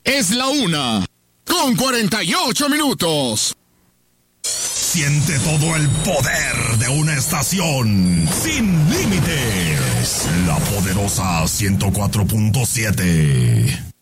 Es la 1:48. Siente todo el poder de una estación sin límites. La poderosa 104.7.